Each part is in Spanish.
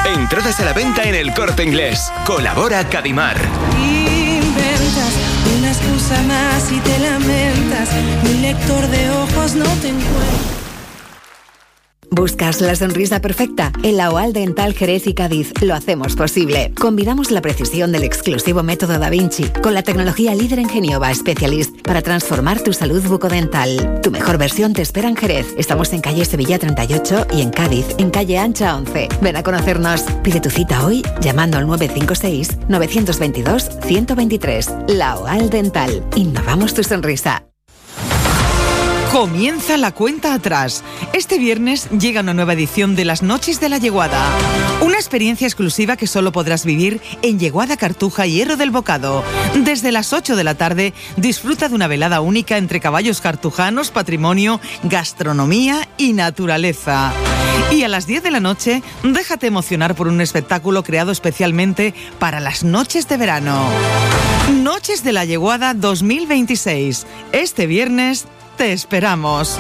Entradas a la venta en El Corte Inglés. Colabora Cadimar. Inventas una excusa más y te lamentas. Mi lector de ojos no te encuentra. ¿Buscas la sonrisa perfecta? En la OAL Dental Jerez y Cádiz lo hacemos posible. Combinamos la precisión del exclusivo método Da Vinci con la tecnología líder en Geniova Specialist para transformar tu salud bucodental. Tu mejor versión te espera en Jerez. Estamos en calle Sevilla 38 y en Cádiz, en calle Ancha 11. Ven a conocernos. Pide tu cita hoy llamando al 956-922-123. La OAL Dental. Innovamos tu sonrisa. Comienza la cuenta atrás. Este viernes llega una nueva edición de Las Noches de la Yeguada. Una experiencia exclusiva que solo podrás vivir en Yeguada, Cartuja y Hierro del Bocado. Desde las 8 de la tarde disfruta de una velada única entre caballos cartujanos, patrimonio, gastronomía y naturaleza. Y a las 10 de la noche, déjate emocionar por un espectáculo creado especialmente para las noches de verano. Noches de la Yeguada 2026. Este viernes te esperamos.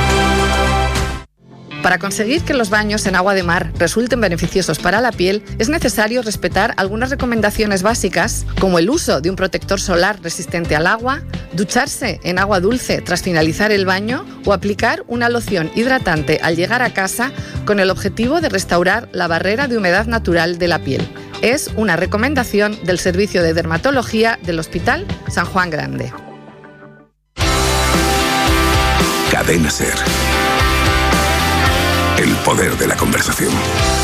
Para conseguir que los baños en agua de mar resulten beneficiosos para la piel, es necesario respetar algunas recomendaciones básicas, como el uso de un protector solar resistente al agua, ducharse en agua dulce tras finalizar el baño o aplicar una loción hidratante al llegar a casa con el objetivo de restaurar la barrera de humedad natural de la piel. Es una recomendación del Servicio de Dermatología del Hospital San Juan Grande. Cadena SER. El poder de la conversación.